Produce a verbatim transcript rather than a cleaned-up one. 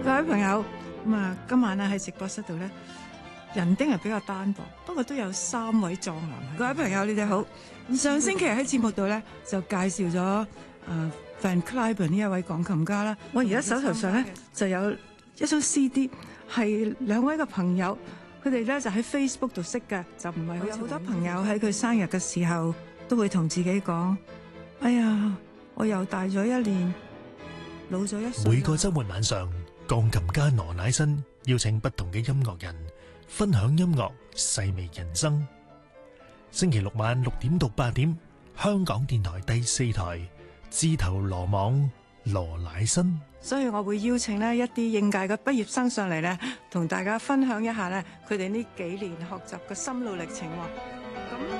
各位朋友，咁啊，今晚咧喺直播室度咧，人丁係比較單薄，不過都有三位壯男。各位朋友，你哋好。上星期喺節目度咧就介紹咗誒 Van Cliburn 呢一位鋼琴家啦。我而家手頭上咧就有一張 C D， 係兩位嘅朋友，佢哋咧就喺 Facebook 度識嘅，就唔係好似好多朋友喺佢生日嘅時候都會同自己講：哎呀，我又大咗一年，老咗一歲。 每個週末晚上，鋼琴家羅乃新邀請不同嘅音樂人分享音樂，細味人生。星期六晚六點到八點，香港電台第四台，自投羅網，羅乃新。 所以我會邀請呢一啲應屆嘅畢業生上嚟咧，同大家分享一下咧佢哋呢幾年學習嘅心路歷程。咁